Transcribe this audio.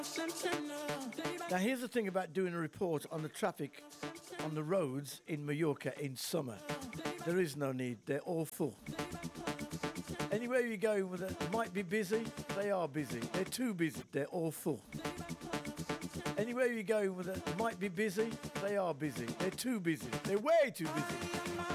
Now, here's the thing about doing a report on the traffic on the roads in Mallorca in summer. There is no need. They're all full. Anywhere you go with it might be busy, they are busy. They're too busy. They're all full. Anywhere you go with it might be busy, they are busy. They're too busy. They're way too busy.